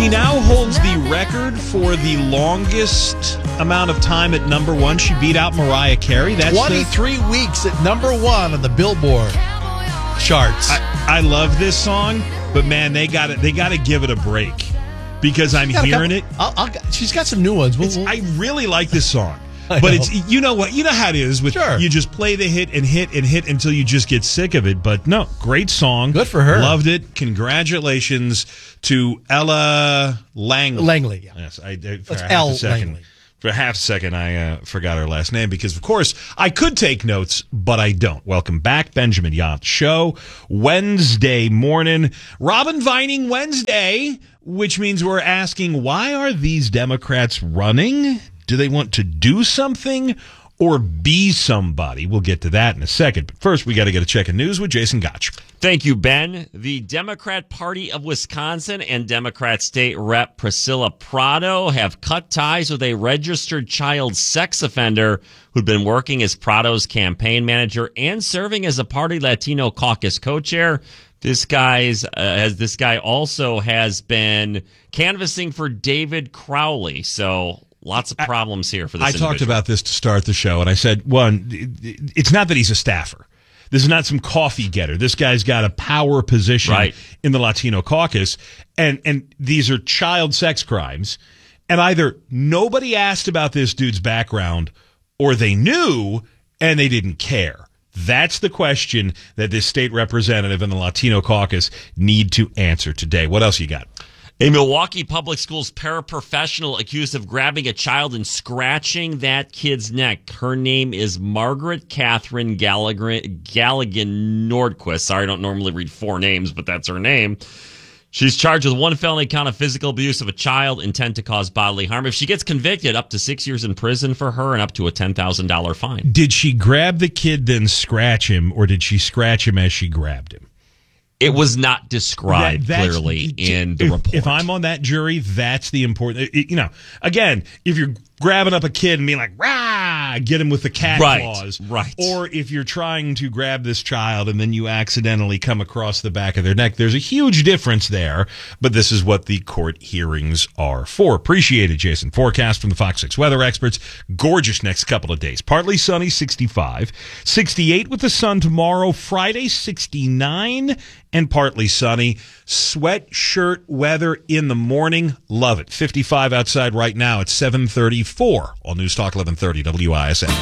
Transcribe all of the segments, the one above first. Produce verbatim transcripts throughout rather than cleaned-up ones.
She now holds the record for the longest amount of time at number one. She beat out Mariah Carey. That's twenty-three the, weeks at number one on the Billboard charts. I, I love this song, but man, they got They got to give it a break because I'm hearing it. I'll, I'll, she's got some new ones. We'll, we'll, I really like this song. I but know. it's you know what you know how it is with Sure. you just play the hit and hit and hit until you just get sick of it. But no, great song. Good for her. Loved it. Congratulations to Ella Langley. Langley, yeah. Yes, I did for That's half Elle a second. Langley. For half a second, I uh, forgot her last name because, of course, I could take notes, but I don't. Welcome back, Benjamin Yacht Show. Wednesday morning, Robin Vining Wednesday, which means we're asking, why are these Democrats running? Do they want to do something or be somebody? We'll get to that in a second. But first, we got to get a check of news with Jason Gotch. Thank you, Ben. The Democrat Party of Wisconsin and Democrat State Rep Priscilla Prado have cut ties with a registered child sex offender who'd been working as Prado's campaign manager and serving as a Party Latino Caucus co-chair. This guy's uh, as this guy also has been canvassing for David Crowley. So lots of problems here for this I individual. talked about this to start the show, and I said, one, it's not that he's a staffer. This is not some coffee getter. This guy's got a power position Right. in the Latino caucus, and, and these are child sex crimes. And either nobody asked about this dude's background, or they knew and they didn't care. That's the question that this state representative in the Latino caucus need to answer today. What else you got? A Milwaukee Public Schools paraprofessional accused of grabbing a child and scratching that kid's neck. Her name is Margaret Catherine Galligan, Galligan Nordquist. Sorry, I don't normally read four names, but that's her name. She's charged with one felony count of physical abuse of a child, intent to cause bodily harm. If she gets convicted, up to six years in prison for her and up to a ten thousand dollars fine. Did she grab the kid, then scratch him, or did she scratch him as she grabbed him? It was not described That- that's- clearly in the if, report. If I'm on that jury, that's the important. it- You know, again, if you're grabbing up a kid and being like, "Rah!" get him with the cat Right, claws, right. Or if you're trying to grab this child and then you accidentally come across the back of their neck, there's a huge difference there. But this is what the court hearings are for. Appreciate it, Jason. Forecast from the Fox six weather experts. Gorgeous next couple of days. Partly sunny, sixty-five, sixty-eight with the sun tomorrow. Friday, sixty-nine. And partly sunny. Sweatshirt weather in the morning. Love it. fifty-five outside right now. It's seven thirty-four. All News Talk eleven thirty W I S N.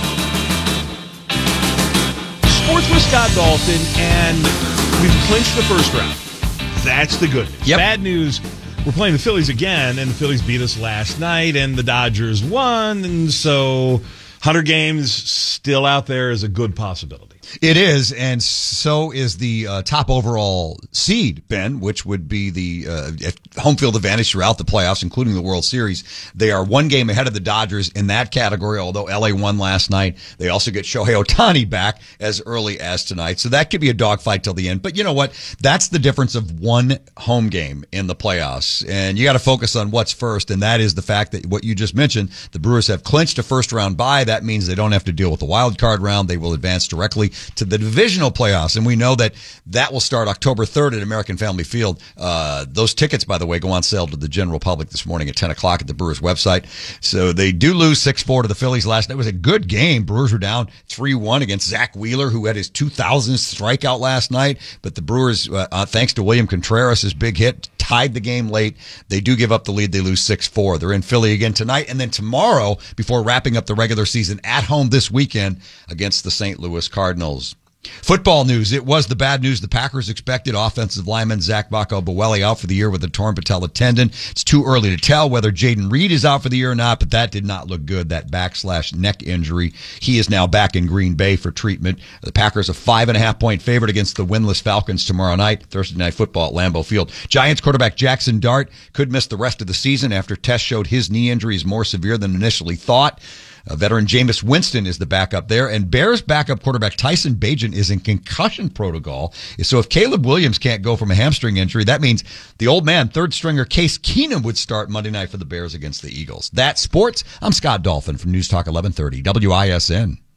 Sports with Scott Dalton, and we've clinched the first round. That's the good news. Yep. Bad news, we're playing the Phillies again, and the Phillies beat us last night, and the Dodgers won, and so one hundred games still out there is a good possibility. It is, and so is the uh, top overall seed, Ben, which would be the uh, home field advantage throughout the playoffs, including the World Series. They are one game ahead of the Dodgers in that category, although L A won last night. They also get Shohei Ohtani back as early as tonight, so that could be a dogfight till the end. But you know what? That's the difference of one home game in the playoffs, and you got to focus on what's first, and that is the fact that what you just mentioned, the Brewers have clinched a first-round bye. That means they don't have to deal with the wild card round. They will advance directly to the divisional playoffs, and we know that that will start October third at American Family Field. Uh, those tickets, by the way, go on sale to the general public this morning at ten o'clock at the Brewers website. So they do lose six four to the Phillies last night. It was a good game. Brewers were down three one against Zach Wheeler, who had his two thousandth strikeout last night, but the Brewers, uh, uh, thanks to William Contreras' big hit, tied the game late. They do give up the lead. They lose six four. They're in Philly again tonight, and then tomorrow, before wrapping up the regular season at home this weekend against the Saint Louis Cardinals. Football news. It was the bad news the Packers expected. Offensive lineman Zach Bacco-Bowelli out for the year with a torn patella tendon. It's too early to tell whether Jaden Reed is out for the year or not, but that did not look good, that back slash neck injury. He is now back in Green Bay for treatment. The Packers a five and a half point favorite against the winless Falcons tomorrow night, Thursday Night Football at Lambeau Field. Giants quarterback Jackson Dart could miss the rest of the season after tests showed his knee injury is more severe than initially thought. Uh, veteran Jameis Winston is the backup there, and Bears backup quarterback Tyson Bagent is in concussion protocol. So if Caleb Williams can't go from a hamstring injury, that means the old man, third stringer Case Keenum, would start Monday night for the Bears against the Eagles. That's sports. I'm Scott Dolphin from News Talk eleven thirty W I S N.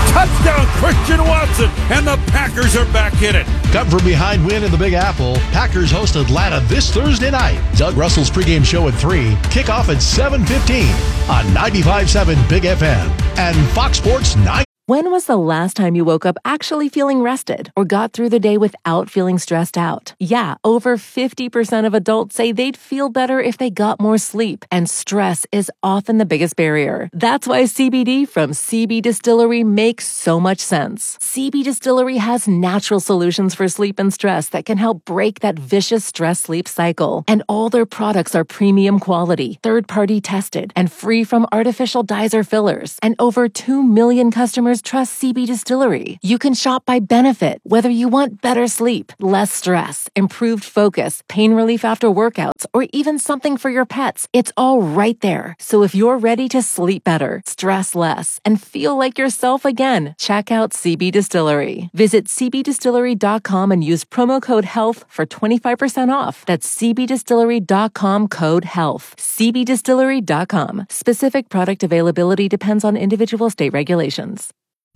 Touchdown, Christian Watson, and the Packers are back in it. Come from behind win in the Big Apple. Packers host Atlanta this Thursday night. Doug Russell's pregame show at three. Kickoff at seven fifteen on ninety-five point seven Big F M and Fox Sports nine. When was the last time you woke up actually feeling rested or got through the day without feeling stressed out? Yeah, over fifty percent of adults say they'd feel better if they got more sleep, and stress is often the biggest barrier. That's why C B D from C B Distillery makes so much sense. C B Distillery has natural solutions for sleep and stress that can help break that vicious stress-sleep cycle. And all their products are premium quality, third-party tested, and free from artificial dyes or fillers. And over two million customers trust C B Distillery. You can shop by benefit, whether you want better sleep, less stress, improved focus, pain relief after workouts, or even something for your pets. It's all right there. So if you're ready to sleep better, stress less, and feel like yourself again, check out C B Distillery. Visit c b distillery dot com and use promo code HEALTH for twenty-five percent off. That's c b distillery dot com code HEALTH. c b distillery dot com. Specific product availability depends on individual state regulations.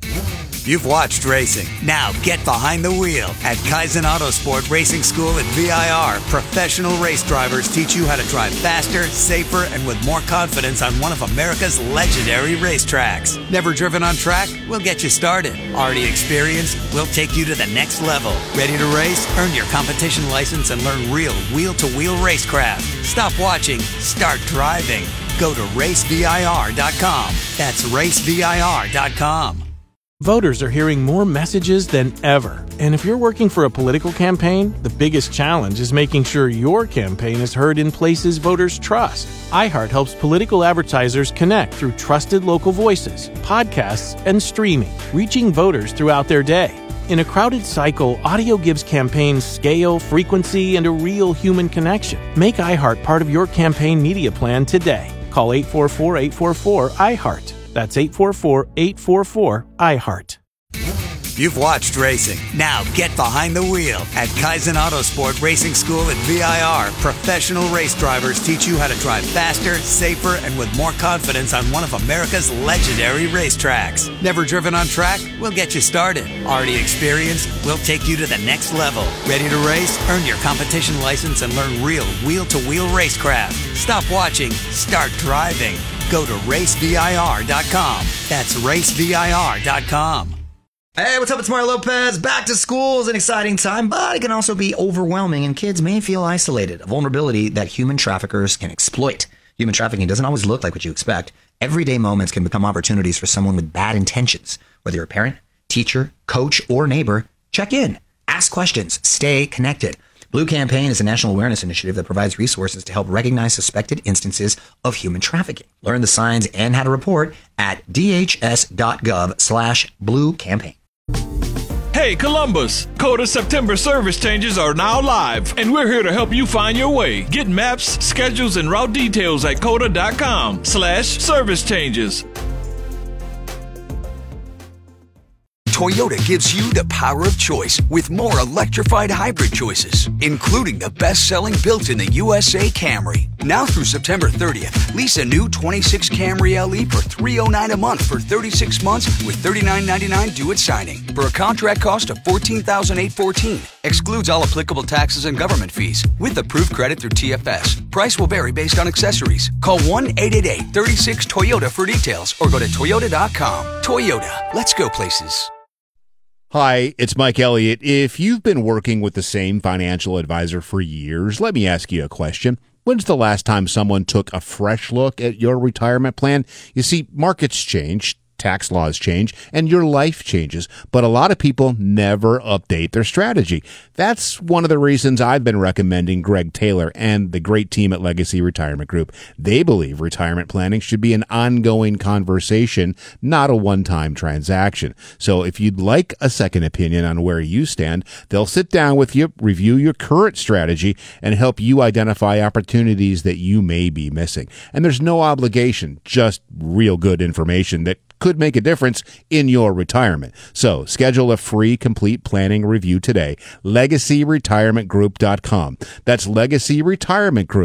You've watched racing. Now get behind the wheel. At Kaizen Autosport Racing School at V I R, professional race drivers teach you how to drive faster, safer, and with more confidence on one of America's legendary racetracks. Never driven on track? We'll get you started. Already experienced? We'll take you to the next level. Ready to race? Earn your competition license and learn real wheel-to-wheel racecraft. Stop watching. Start driving. Go to race v i r dot com. That's race v i r dot com. Voters are hearing more messages than ever. And if you're working for a political campaign, the biggest challenge is making sure your campaign is heard in places voters trust. iHeart helps political advertisers connect through trusted local voices, podcasts, and streaming, reaching voters throughout their day. In a crowded cycle, audio gives campaigns scale, frequency, and a real human connection. Make iHeart part of your campaign media plan today. Call eight four four, eight four four, I heart. That's eight four four, eight four four, I heart. You've watched racing. Now get behind the wheel. At Kaizen Autosport Racing School at V I R, professional race drivers teach you how to drive faster, safer, and with more confidence on one of America's legendary racetracks. Never driven on track? We'll get you started. Already experienced? We'll take you to the next level. Ready to race? Earn your competition license and learn real wheel-to-wheel racecraft. Stop watching. Start driving. Go to race v i r dot com. That's race v i r dot com. Hey, what's up? It's Mario Lopez. Back to school is an exciting time, but it can also be overwhelming, and kids may feel isolated, a vulnerability that human traffickers can exploit. Human trafficking doesn't always look like what you expect. Everyday moments can become opportunities for someone with bad intentions. Whether you're a parent, teacher, coach, or neighbor, check in, ask questions, stay connected. Blue Campaign is a national awareness initiative that provides resources to help recognize suspected instances of human trafficking. Learn the signs and how to report at d h s dot gov slash blue campaign. Hey, Columbus! COTA September service changes are now live, and we're here to help you find your way. Get maps, schedules, and route details at cota dot com slash service changes. Toyota gives you the power of choice with more electrified hybrid choices, including the best-selling built-in the U S A Camry. Now through September thirtieth, lease a new twenty-six Camry L E for three hundred nine dollars a month for thirty-six months with thirty-nine ninety-nine due at signing for a contract cost of fourteen thousand eight hundred fourteen dollars. Excludes all applicable taxes and government fees with approved credit through T F S. Price will vary based on accessories. Call one eight eight eight, three six, Toyota for details or go to toyota dot com. Toyota, let's go places. Hi, it's Mike Elliott. If you've been working with the same financial advisor for years, let me ask you a question. When's the last time someone took a fresh look at your retirement plan? You see, markets change, tax laws change, and your life changes, but a lot of people never update their strategy. That's one of the reasons I've been recommending Greg Taylor and the great team at Legacy Retirement Group. They believe retirement planning should be an ongoing conversation, not a one-time transaction. So if you'd like a second opinion on where you stand, they'll sit down with you, review your current strategy, and help you identify opportunities that you may be missing. And there's no obligation, just real good information that could make a difference in your retirement. So schedule a free complete planning review today. legacy retirement group dot com. That's Legacy Retirement Group.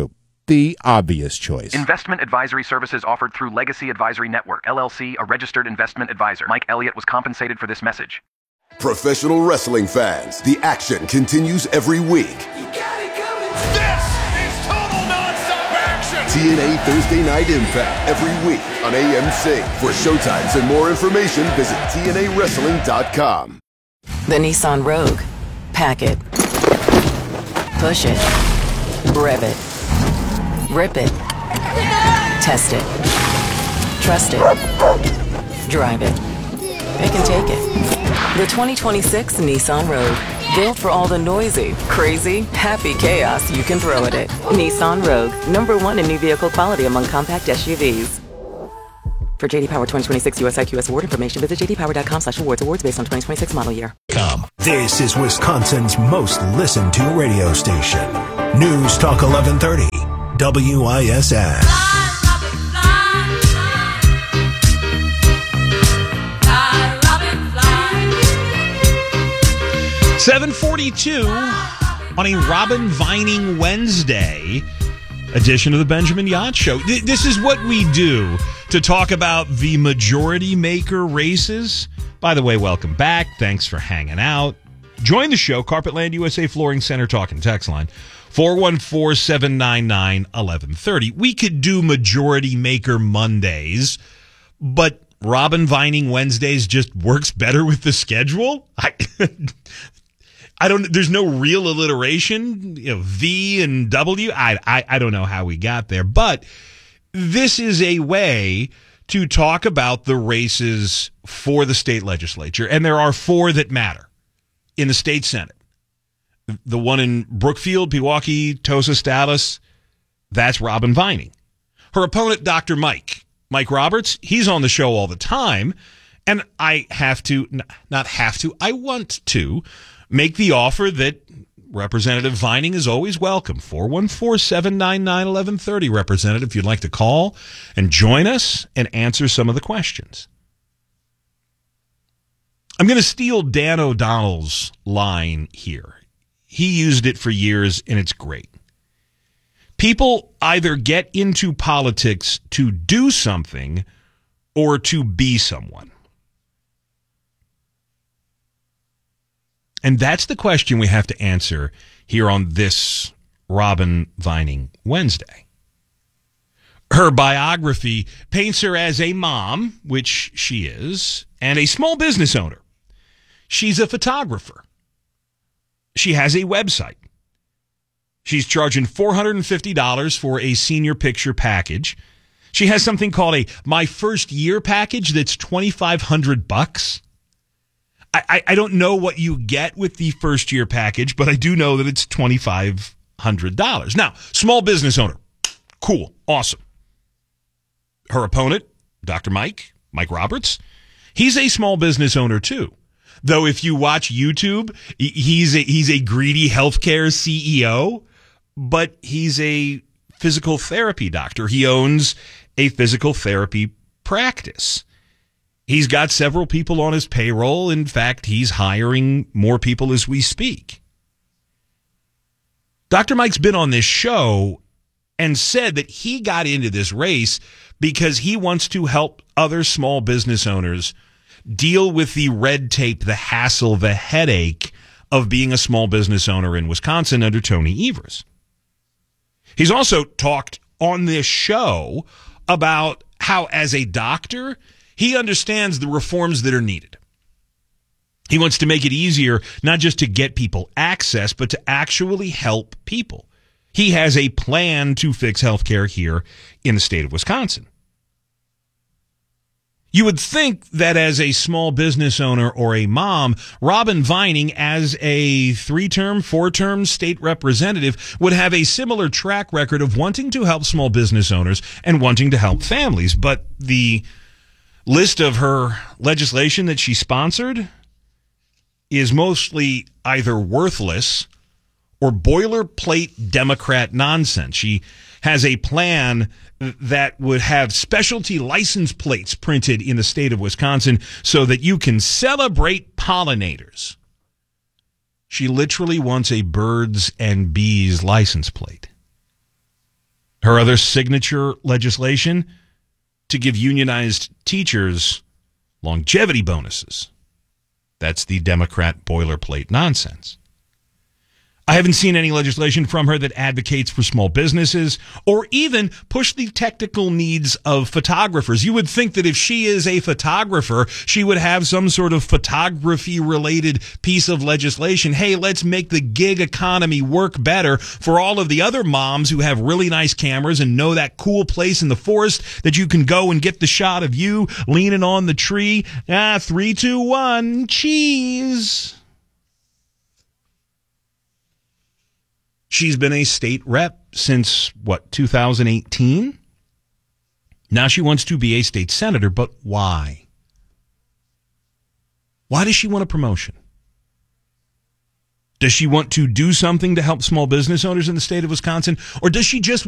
the obvious choice. Investment advisory services offered through Legacy Advisory Network, L L C, a registered investment advisor. Mike Elliott was compensated for this message. Professional wrestling fans, the action continues every week. You got it coming. This is total nonstop action. T N A Thursday Night Impact every week on A M C. For showtimes and more information, visit T N A wrestling dot com. The Nissan Rogue. Pack it. Push it. Rev it. Rip it. Test it. Trust it. Drive it. It can take it. The twenty twenty-six Nissan Rogue. Built for all the noisy, crazy, happy chaos you can throw at it. Nissan Rogue. Number one in new vehicle quality among compact S U Vs. For J D Power twenty twenty-six U S I Q S award information, visit j d power dot com slash awards. Awards based on twenty twenty-six model year. Come. This is Wisconsin's most listened to radio station. News Talk eleven thirty. W I S N. seven forty-two on a Robin Vining Wednesday edition of the Benjamin Yacht Show. This is what we do to talk about the majority maker races. By the way, welcome back. Thanks for hanging out. Join the show, Carpetland U S A Flooring Center talk and text line, four one four, seven nine nine, one one three zero. We could do majority maker Mondays, but Robin Vining Wednesdays just works better with the schedule. I I don't, there's no real alliteration, you know, V and W. I, I, I don't know how we got there, but this is a way to talk about the races for the state legislature. And there are four that matter in the state Senate. The one in Brookfield, Pewaukee, Tosa, Dallas, that's Robin Vining. Her opponent, Doctor Mike, Mike Roberts, he's on the show all the time. And I have to, not have to, I want to make the offer that Representative Vining is always welcome. four one four, seven nine nine, one one three zero. Representative, if you'd like to call and join us and answer some of the questions. I'm going to steal Dan O'Donnell's line here. He used it for years, and it's great. People either get into politics to do something or to be someone. And that's the question we have to answer here on this Robin Vining Wednesday. Her biography paints her as a mom, which she is, and a small business owner. She's a photographer. She has a website. She's charging four hundred fifty dollars for a senior picture package. She has something called a My First Year package that's twenty-five hundred bucks. I, I don't know what you get with the first year package, but I do know that it's twenty-five hundred dollars. Now, small business owner. Cool. Awesome. Her opponent, Doctor Mike, Mike Roberts, he's a small business owner too. Though if you watch YouTube, he's a, he's a greedy healthcare C E O, but he's a physical therapy doctor. He owns a physical therapy practice. He's got several people on his payroll. In fact, he's hiring more people as we speak. Doctor Mike's been on this show and said that he got into this race because he wants to help other small business owners deal with the red tape, the hassle, the headache of being a small business owner in Wisconsin under Tony Evers. He's also talked on this show about how, as a doctor, he understands the reforms that are needed. He wants to make it easier not just to get people access, but to actually help people. He has a plan to fix healthcare here in the state of Wisconsin. You would think that as a small business owner or a mom, Robin Vining, as a three-term, four-term state representative, would have a similar track record of wanting to help small business owners and wanting to help families. But the list of her legislation that she sponsored is mostly either worthless or boilerplate Democrat nonsense. She has a plan that would have specialty license plates printed in the state of Wisconsin so that you can celebrate pollinators. She literally wants a birds and bees license plate. Her other signature legislation, to give unionized teachers longevity bonuses. That's the Democrat boilerplate nonsense. I haven't seen any legislation from her that advocates for small businesses or even push the technical needs of photographers. You would think that if she is a photographer, she would have some sort of photography-related piece of legislation. Hey, let's make the gig economy work better for all of the other moms who have really nice cameras and know that cool place in the forest that you can go and get the shot of you leaning on the tree. Ah, three, two, one, cheese. She's been a state rep since, what, two thousand eighteen? Now she wants to be a state senator, but why? Why does she want a promotion? Does she want to do something to help small business owners in the state of Wisconsin? Or does she just